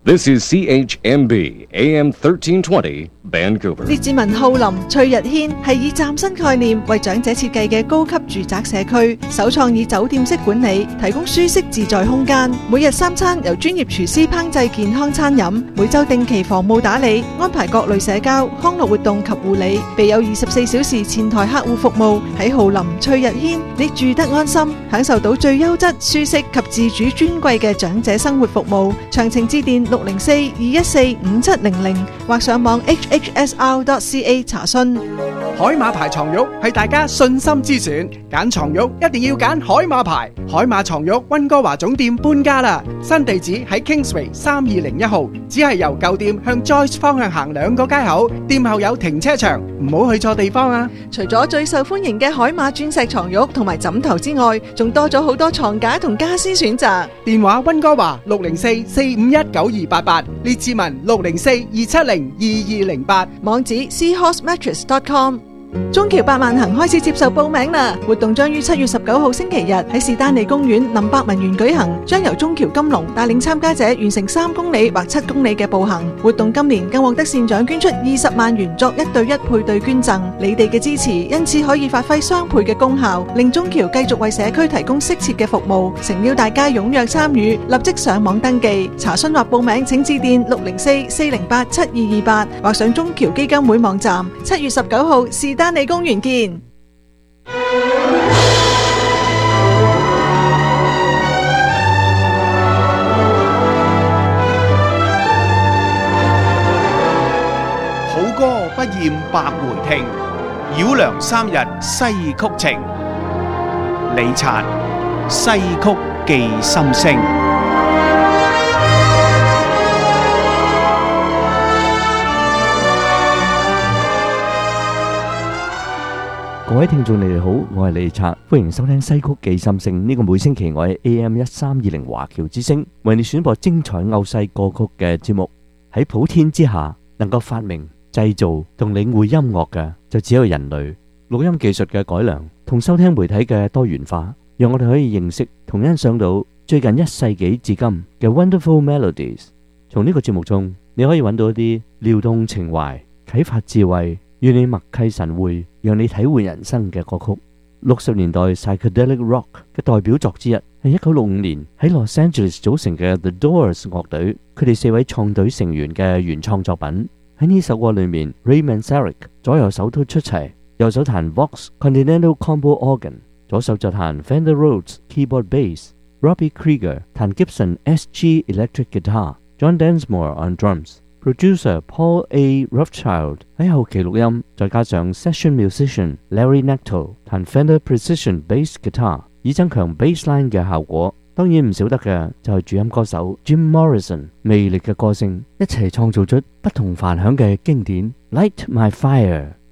This is CHMB AM 1320 Vancouver。 列治文浩林翠日軒係以嶄新概念為長者設計嘅高級住宅社區，首創以酒店式管理，提供舒適自在空間。每日三餐由專業廚師烹製健康餐飲，每週定期房務打理，安排各類社交、康樂活動及護理，備有24小時前台客戶服務。喺浩林翠日軒，你住得安心，享受到最優質、舒適及自主尊貴嘅長者生活服務。詳情致電604-214-5700或上網 hhsr.ca 查詢。 海馬牌床褥係大家信心之選，揀床褥一定要揀海馬牌。海馬床褥溫哥華總店搬家啦，新地址喺 Kingsway 3201號，只係由舊店向 Joyce 方向行2個街口，店後有停車場，唔好去錯地方啊！ 除咗最受歡迎嘅海馬鑽石床褥同埋枕頭之外，仲多咗好多床架同家私選擇。 電話溫哥華604-451-9288，列治文604-270-2208， 網址 seahorsemattress.com。中橋百萬行開始接受報名啦！活動將於7月19號星期日喺士丹利公園林百文園舉行，將由中橋金龍帶領參加者完成3公里或7公里嘅步行。活動今年更獲得善長捐出20萬元作1對1配對捐贈，你哋嘅支持因此可以發揮雙倍嘅功效，令中橋繼續為社區提供適切嘅服務。誠邀大家踴躍參與，立即上網登記查詢或報名，請致電604-408-7228或上中橋基金會網站。7月19號士丹利公園見。 好歌不厭百回聽，繞梁3日西曲情。李察西曲寄心聲。 各位聽眾你哋好，我係李察，歡迎收聽西曲寄心聲。呢個每星期我喺 AM1320 華僑之聲為你選播精彩歐西歌曲嘅節目。喺普天之下，能夠發明、製造同領會音樂嘅就只有人類。錄音技術嘅改良同收聽媒體嘅多元化，讓我哋可以認識同欣賞到最近1世紀至今嘅 Wonderful Melodies。從呢個節目中，你可以揾到一啲撩動情懷、啟發智慧、與你默契神會，讓你體會人生嘅歌曲。60年代 Psychedelic Rock 嘅代表作之一係1965年喺 Los Angeles 組成嘅 The Doors 樂隊，佢哋4位創隊成員嘅原創作品。喺呢首歌裏面 Ray Manzarek 左右手都出齊，右手彈 Vox Continental Combo Organ， 左手就彈 Fender Rhodes Keyboard Bass， Robbie Krieger 彈 Gibson SG Electric Guitar， John Densmore on Drums，Producer Paul A. Rothchild 喺後期錄音，再加上 Session Musician Larry Knechtel 彈 Fender Precision Bass Guitar， 以增強 bassline 嘅效果。當然唔少得嘅就係主音歌手 Jim Morrison 魅力嘅歌聲，一齊創造出不同凡響嘅經典 Light My Fire。